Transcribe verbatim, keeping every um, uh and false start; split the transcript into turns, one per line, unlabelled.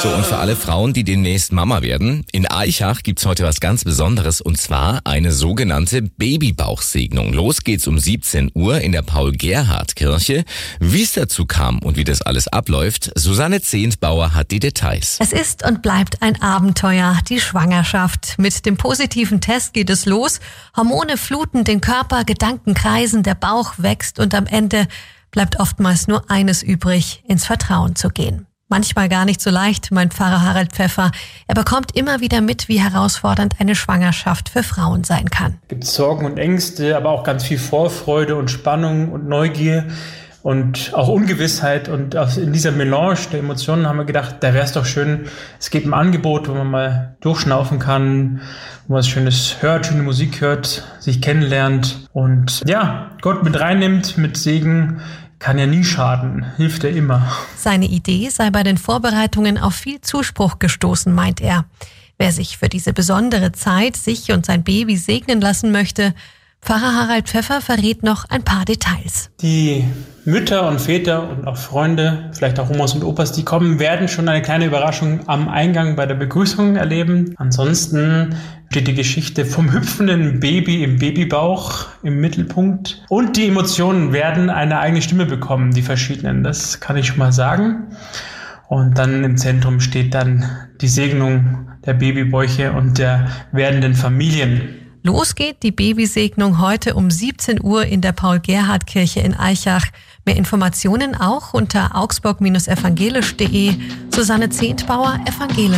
So, und für alle Frauen, die demnächst Mama werden, in Aichach gibt's heute was ganz Besonderes, und zwar eine sogenannte Babybauchsegnung. Los geht's um siebzehn Uhr in der Paul-Gerhardt-Kirche. Wie es dazu kam und wie das alles abläuft, Susanne Zehntbauer hat die Details.
Es ist und bleibt ein Abenteuer, die Schwangerschaft. Mit dem positiven Test geht es los. Hormone fluten den Körper, Gedanken kreisen, der Bauch wächst und am Ende bleibt oftmals nur eines übrig, ins Vertrauen zu gehen. Manchmal gar nicht so leicht, meint Pfarrer Harald Pfeffer. Er bekommt immer wieder mit, wie herausfordernd eine Schwangerschaft für Frauen sein kann.
Es gibt Sorgen und Ängste, aber auch ganz viel Vorfreude und Spannung und Neugier und auch Ungewissheit. Und in dieser Melange der Emotionen haben wir gedacht, da wäre es doch schön, es gibt ein Angebot, wo man mal durchschnaufen kann, wo man was Schönes hört, schöne Musik hört, sich kennenlernt und ja, Gott mit reinnimmt, mit Segen. Kann ja nie schaden, hilft ja immer.
Seine Idee sei bei den Vorbereitungen auf viel Zuspruch gestoßen, meint er. Wer sich für diese besondere Zeit sich und sein Baby segnen lassen möchte, Pfarrer Harald Pfeffer verrät noch ein paar Details.
Die Mütter und Väter und auch Freunde, vielleicht auch Omas und Opas, die kommen, werden schon eine kleine Überraschung am Eingang bei der Begrüßung erleben. Ansonsten steht die Geschichte vom hüpfenden Baby im Babybauch im Mittelpunkt. Und die Emotionen werden eine eigene Stimme bekommen, die verschiedenen. Das kann ich schon mal sagen. Und dann im Zentrum steht dann die Segnung der Babybäuche und der werdenden Familien.
Los geht die Babysegnung heute um siebzehn Uhr in der Paul-Gerhardt-Kirche in Aichach. Mehr Informationen auch unter augsburg Bindestrich evangelisch Punkt de. Susanne Zehntbauer, evangelisch.